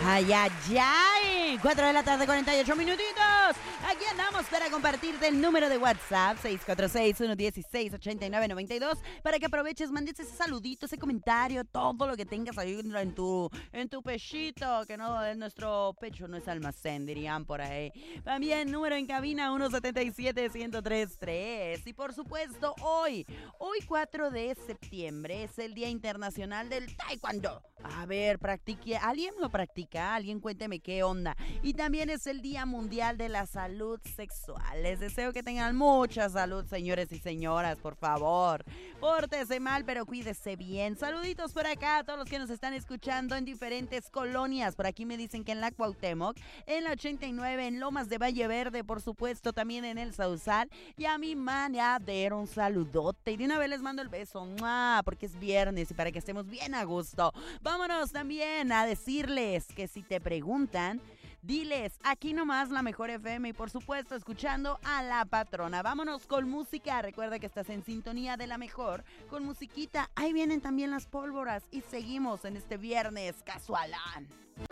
Ay, ay, ay. 4 de la tarde, 48 minutitos. Aquí andamos para compartirte el número de WhatsApp, 646-116-8992, para que aproveches, mandes ese saludito, ese comentario, todo lo que tengas ahí en tu pechito, que no, en nuestro pecho no es almacén, dirían por ahí. También número en cabina, 177-1033. Y por supuesto, hoy 4 de septiembre, es el Día Internacional del Taekwondo. A ver, ¿alguien lo practica? Alguien cuénteme qué onda. Y también es el Día Mundial de la Salud Sexual. Les deseo que tengan mucha salud, señores y señoras, por favor. Pórtese mal, pero cuídese bien. Saluditos por acá a todos los que nos están escuchando en diferentes colonias. Por aquí me dicen que en la Cuauhtémoc, en la 89, en Lomas de Valle Verde, por supuesto, también en el Sausal. Y a mi manadero, un saludote. Y de una vez les mando el beso, ¡mua!, porque es viernes y para que estemos bien a gusto. Vámonos también a decirles que si te preguntan, diles, aquí nomás la mejor FM y por supuesto escuchando a La Patrona. Vámonos con música, recuerda que estás en sintonía de la mejor, con musiquita, ahí vienen también las pólvoras y seguimos en este viernes casualán.